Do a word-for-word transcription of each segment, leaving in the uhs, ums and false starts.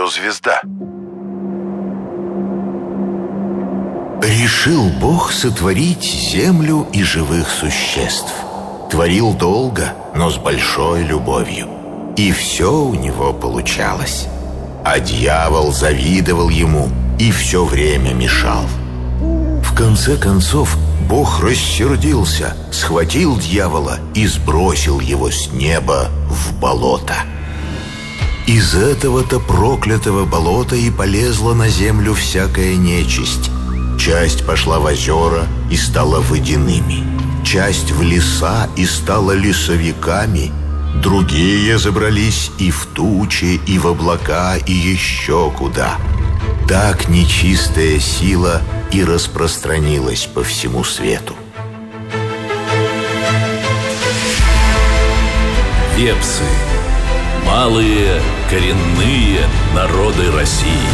звезда. Решил Бог сотворить землю и живых существ. Творил долго, но с большой любовью. И все у него получалось. А дьявол завидовал ему и все время мешал. В конце концов, Бог рассердился, схватил дьявола и сбросил его с неба в болото. Из этого-то проклятого болота и полезла на землю всякая нечисть. Часть пошла в озера и стала водяными, часть в леса и стала лесовиками, другие забрались и в тучи, и в облака, и еще куда. Так нечистая сила и распространилась по всему свету. Вепсы. Малые коренные народы России.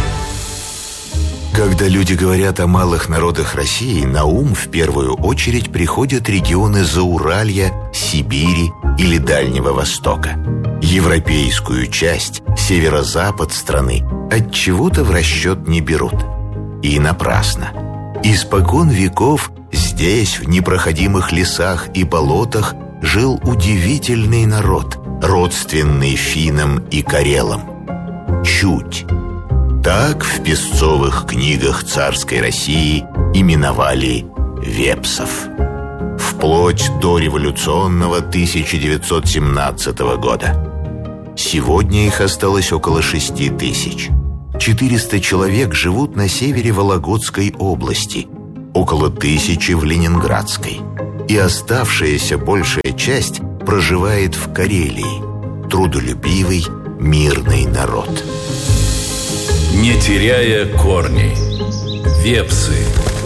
Когда люди говорят о малых народах России, на ум в первую очередь приходят регионы Зауралья, Сибири или Дальнего Востока. Европейскую часть, северо-запад страны, отчего-то в расчет не берут. И напрасно. Испокон веков здесь, в непроходимых лесах и болотах, жил удивительный народ, родственный финнам и карелам. Чуть. Так в песцовых книгах царской России именовали вепсов. Вплоть до революционного тысяча девятьсот семнадцатого года. Сегодня их осталось около шести тысяч. четыреста человек живут на севере Вологодской области, около тысячи в Ленинградской. И оставшаяся большая часть проживает в Карелии. Трудолюбивый, мирный народ. Не теряя корней. Вепсы.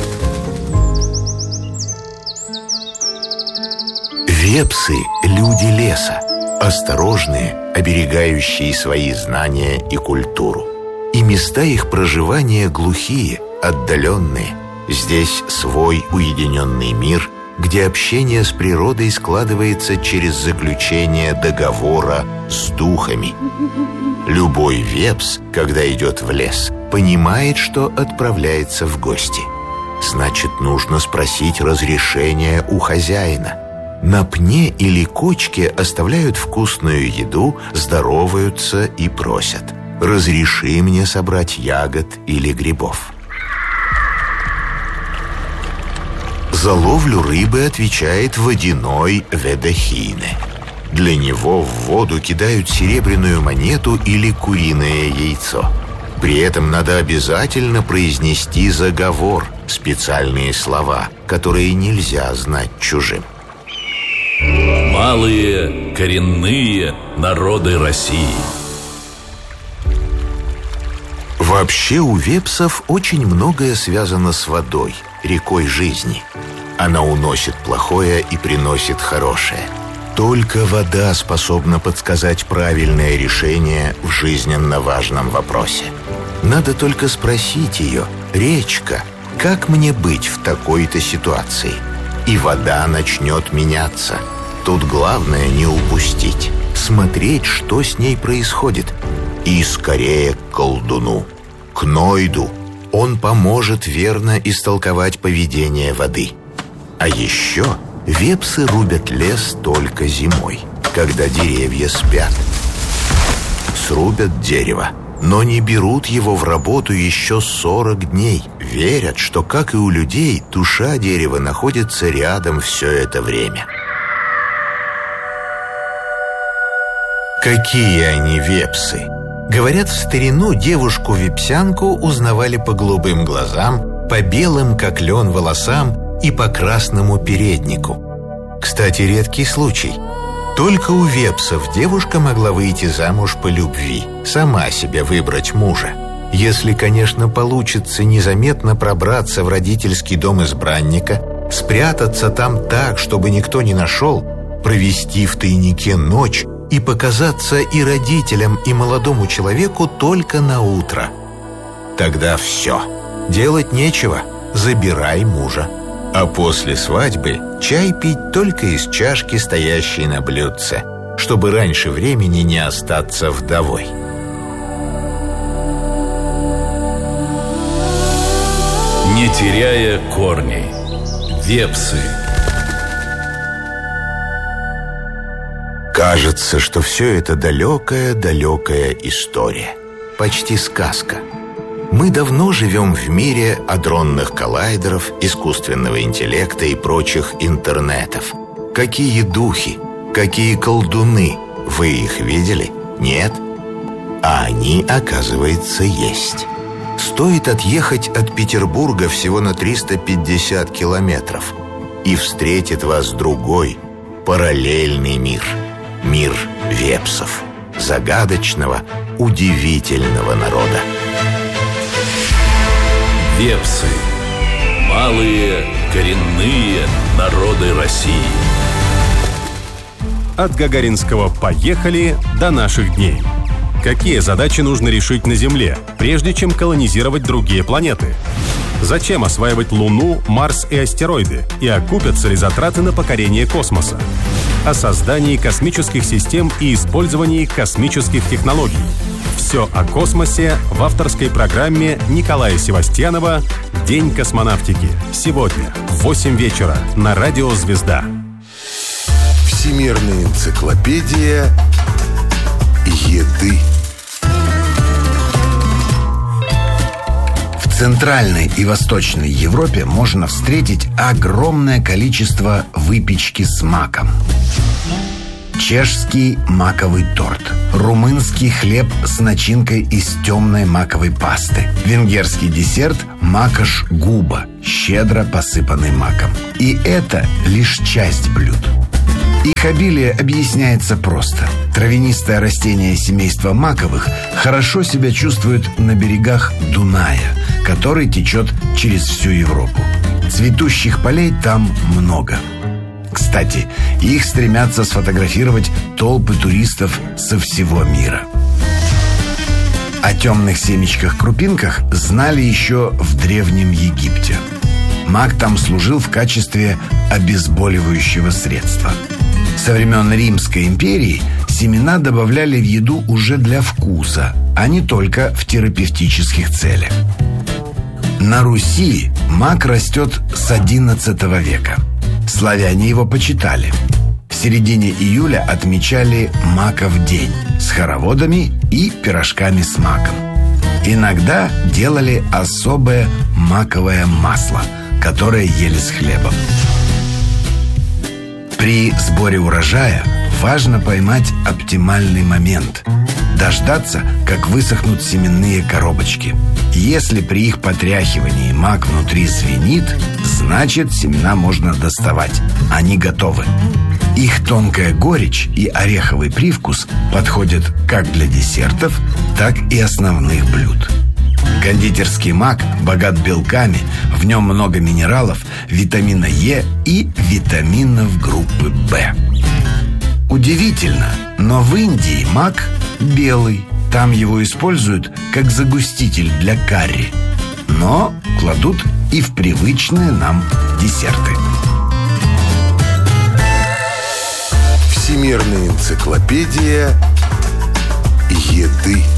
Вепсы – люди леса, осторожные, оберегающие свои знания и культуру. И места их проживания глухие, отдаленные. Здесь свой уединенный мир, где общение с природой складывается через заключение договора с духами. Любой вепс, когда идет в лес, понимает, что отправляется в гости. Значит, нужно спросить разрешения у хозяина. На пне или кочке оставляют вкусную еду, здороваются и просят: «Разреши мне собрать ягод или грибов». За ловлю рыбы отвечает водяной ведохийне. Для него в воду кидают серебряную монету или куриное яйцо. При этом надо обязательно произнести заговор, специальные слова, которые нельзя знать чужим. Малые коренные народы России. Вообще у вепсов очень многое связано с водой, рекой жизни. Она уносит плохое и приносит хорошее. Только вода способна подсказать правильное решение в жизненно важном вопросе. Надо только спросить ее: «Речка, как мне быть в такой-то ситуации?» И вода начнет меняться. Тут главное не упустить, смотреть, что с ней происходит. И скорее к колдуну, к Нойду. Он поможет верно истолковать поведение воды. А еще вепсы рубят лес только зимой, когда деревья спят. Срубят дерево, но не берут его в работу еще сорок дней. Верят, что, как и у людей, душа дерева находится рядом все это время. Какие они вепсы! Говорят, в старину девушку-вепсянку узнавали по голубым глазам, по белым, как лен, волосам и по красному переднику. Кстати, редкий случай. Только у вепсов девушка могла выйти замуж по любви, сама себе выбрать мужа. Если, конечно, получится незаметно пробраться в родительский дом избранника, спрятаться там так, чтобы никто не нашел, провести в тайнике ночь и показаться и родителям, и молодому человеку только на утро. Тогда все. Делать нечего. Забирай мужа. А после свадьбы чай пить только из чашки, стоящей на блюдце, чтобы раньше времени не остаться вдовой. не теряя корней. Вепсы. Кажется, что все это далекая-далекая история. Почти сказка. Мы давно живем в мире адронных коллайдеров, искусственного интеллекта и прочих интернетов. Какие духи, какие колдуны. Вы их видели? Нет? А они, оказывается, есть. Стоит отъехать от Петербурга всего на триста пятьдесят километров, и встретит вас другой, параллельный мир. Мир вепсов. Загадочного, удивительного народа. Вепсы. Малые коренные народы России. От гагаринского «поехали» до наших дней. Какие задачи нужно решить на Земле, прежде чем колонизировать другие планеты? Зачем осваивать Луну, Марс и астероиды? И окупятся ли затраты на покорение космоса? О создании космических систем и использовании космических технологий. Все о космосе в авторской программе Николая Севастьянова «День космонавтики». Сегодня в восемь вечера на радио «Звезда». Всемирная энциклопедия еды. В Центральной и Восточной Европе можно встретить огромное количество выпечки с маком. Чешский маковый торт, румынский хлеб с начинкой из темной маковой пасты, венгерский десерт макаш губа, щедро посыпанный маком. И это лишь часть блюд. Их обилие объясняется просто. Травянистое растение семейства маковых хорошо себя чувствует на берегах Дуная, который течет через всю Европу. Цветущих полей там много. Кстати, их стремятся сфотографировать толпы туристов со всего мира. О темных семечках-крупинках знали еще в Древнем Египте. Мак там служил в качестве обезболивающего средства. Со времен Римской империи семена добавляли в еду уже для вкуса, а не только в терапевтических целях. На Руси мак растет с одиннадцатого века. Славяне его почитали. В середине июля отмечали Маков день с хороводами и пирожками с маком. Иногда делали особое маковое масло, которое ели с хлебом. При сборе урожая важно поймать оптимальный момент, дождаться, как высохнут семенные коробочки. Если при их потряхивании мак внутри звенит, значит, семена можно доставать. Они готовы. Их тонкая горечь и ореховый привкус подходят как для десертов, так и основных блюд. Кондитерский мак богат белками, в нем много минералов, витамина Е и витаминов группы В. Удивительно, но в Индии мак белый. Там его используют как загуститель для карри, но кладут и в привычные нам десерты. Всемирная энциклопедия еды.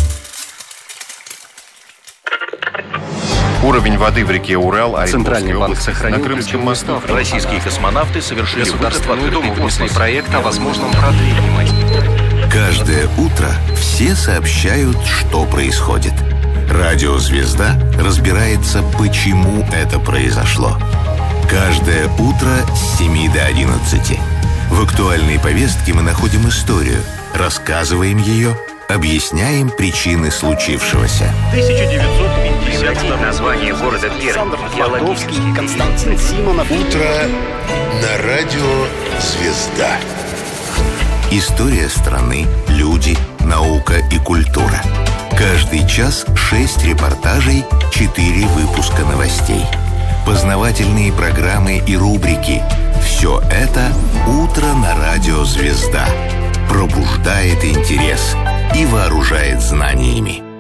Уровень воды в реке Урал, Центральный банк сохранил на Крымском мосту. Российские космонавты совершили Государственную Думу внесли проект о возможном продлении. Каждое утро все сообщают, что происходит. Радио «Звезда» разбирается, почему это произошло. Каждое утро с семи до одиннадцати. В актуальной повестке мы находим историю, рассказываем ее, объясняем причины случившегося. тысяча девятьсот пятьдесят Название города Пермь. Геологический Константин Симонов. Утро на радио «Звезда». История страны, люди, наука и культура. Каждый час шесть репортажей, четыре выпуска новостей. Познавательные программы и рубрики. Все это «Утро на радио «Звезда». Пробуждает интерес и вооружает знаниями.